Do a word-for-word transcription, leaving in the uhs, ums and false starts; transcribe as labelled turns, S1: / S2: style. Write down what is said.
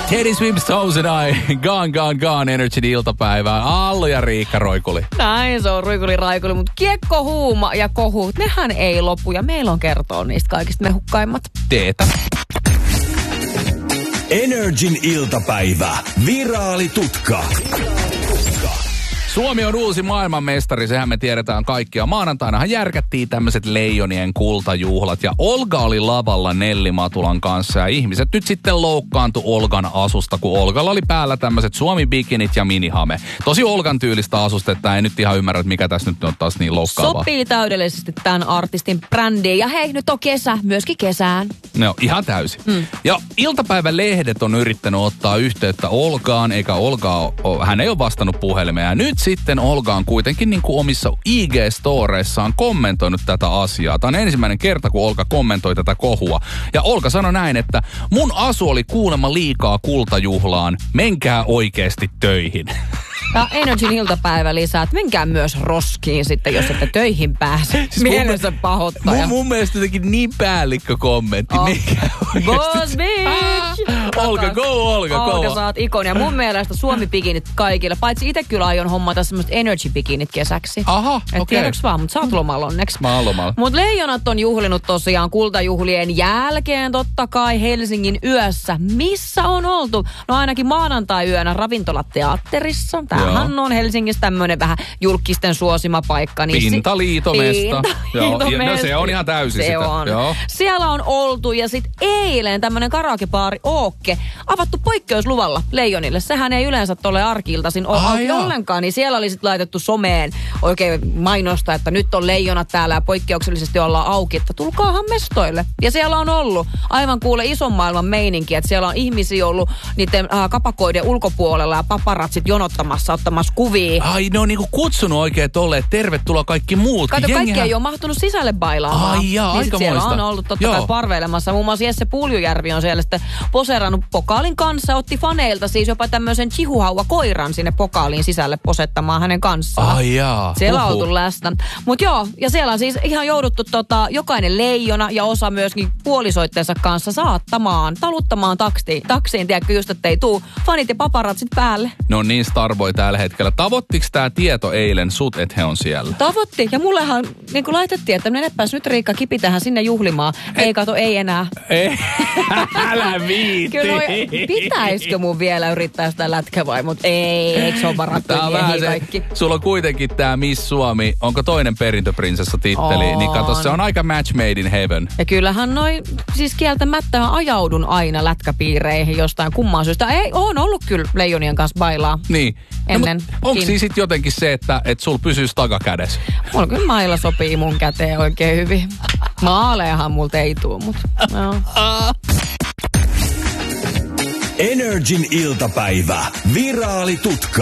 S1: Teddy Swims, Toes and I, Gone, Gone, Gone, Energy iltapäivää. Allu ja Riikka roikuli.
S2: Näin se on roikuli raikuli, mutta kiekko, huuma ja kohu, nehän ei lopu ja meillä on kertoa niistä kaikista mehukkaimmat.
S1: Teetä.
S3: Energin iltapäivä. Viraalitutka.
S1: Suomi on uusi maailmanmestari, sehän me tiedetään kaikkia. Maanantainahan järkättiin tämmöiset leijonien kultajuhlat ja Olga oli lavalla Nelli Matulan kanssa ja ihmiset nyt sitten loukkaantui Olgan asusta, kun Olgalla oli päällä tämmöiset Suomi-bikinit ja minihame. Tosi Olgan tyylistä asusta, että ei nyt ihan ymmärrä, että mikä tässä nyt on taas niin loukkaavaa.
S2: Sopii täydellisesti tämän artistin brändiin ja hei, nyt on kesä, myöskin kesään.
S1: No ihan täysin. Mm. Ja iltapäivän lehdet on yrittänyt ottaa yhteyttä Olgaan, eikä Olga ole, hän ei ole vastannut puhelimeen. Ja nyt sitten Olga on kuitenkin niin kuin omissa I G-storeissaan kommentoinut tätä asiaa. Tämä on ensimmäinen kerta, kun Olga kommentoi tätä kohua. Ja Olga sanoi näin, että mun asu oli kuulemma liikaa kultajuhlaan. Menkää oikeasti töihin.
S2: Ja Energin iltapäivä lisää, että menkää myös roskiin sitten, jos ette töihin pääse. Siis mielensä pahoittaja.
S1: Mun, mun mielestä jotenkin niin päällikkö kommentti.
S2: Oh.
S1: Menkää oikeasti.
S2: Boss bitch!
S1: Ah, Olga, go Olga, go!
S2: Olga, sä oot ikoni. Ja mun mielestä Suomi-bikinit kaikille. Paitsi itse kyllä aion hommata semmoista Energy-bikinit kesäksi.
S1: Aha, okei.
S2: Okay. Tiedäks vaan, mutta sä oot lomalla onneksi.
S1: Mä oon lomalla.
S2: Mut leijonat on juhlinut tosiaan kultajuhlien jälkeen totta kai Helsingin yössä. Missä on oltu? No ainakin maanantai-yönä ravintolateatterissa. Tämähän on Helsingissä tämmönen vähän julkisten suosima paikka. Niin
S1: Pintaliitomesta.
S2: Pintaliitomesta.
S1: Joo, no se on ihan täysin
S2: se
S1: sitä.
S2: On.
S1: Joo.
S2: Siellä on oltu ja sit eilen tämmönen karaokebaari Ookke avattu poikkeusluvalla leijonille. Sehän ei yleensä ole arki-iltaisin auki ollenkaan, niin siellä oli sit laitettu someen oikein mainosta, että nyt on leijonat täällä ja poikkeuksellisesti ollaan auki, että tulkaahan mestoille. Ja siellä on ollut aivan kuule ison maailman meininki, että siellä on ihmisiä ollut niiden äh, kapakoiden ulkopuolella ja paparatsit jonottamassa, ottamassa kuvia.
S1: Ai, ne on niinku kutsunut oikein tolleen, että tervetuloa kaikki muut.
S2: Kato, kaikki ei ole mahtunut sisälle bailaamaan.
S1: Ai jaa,
S2: niin
S1: aika
S2: siellä
S1: moista.
S2: on ollut totta kai parveilemassa. Muun muassa Jesse Puljujärvi on siellä sitten poseerannut pokaalin kanssa. Otti faneilta siis jopa tämmöisen chihuahua-koiran sinne pokaaliin sisälle posettamaan hänen kanssaan.
S1: Ai jaa.
S2: Siellä on oltu läsnä. Mut joo, ja siellä on siis ihan jouduttu tota, jokainen leijona ja osa myöskin puolisoitteensa kanssa saattamaan, taluttamaan taksiin. Taksiin, tiedätkö just, ettei tuu fanit ja paparatsit päälle.
S1: No niin Starboy tällä hetkellä. Tavoittiks tää tieto eilen sut, että he on siellä?
S2: Tavoitti. Ja mullehan niin kuin laitettiin, että menepäs nyt Riikka kipitähän sinne juhlimaan. Ei, ei kato, ei enää.
S1: Ei, älä viitti.
S2: Kyllä, pitäisikö mun vielä yrittää sitä lätkä vai, mutta ei, eikö se ole varattu miehiä kaikki?
S1: Sulla on kuitenkin tää Miss Suomi, onko toinen perintöprinsessa titteli,
S2: on.
S1: Niin kato, se on aika match made in heaven.
S2: Ja kyllähän noi, siis kieltämättä ajaudun aina lätkäpiireihin jostain kumman syystä. Ei, on ollut kyllä leijonien kanssa bailaa.
S1: Niin.
S2: Ennen.
S1: No, onko siis sit jotenkin se, että et sul pysyisi takakädessä?
S2: Mulla kyllä mailla sopii mun käteen oikein hyvin. Maaleahan multa ei tuu, mutta joo.
S3: Energin iltapäivä. Viraalitutka.